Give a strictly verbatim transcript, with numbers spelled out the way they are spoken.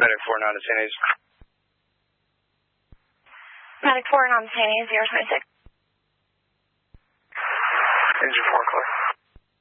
Medic four, non-detainees. Medic four, non-detainees, zero twenty-six. Engine four, clear.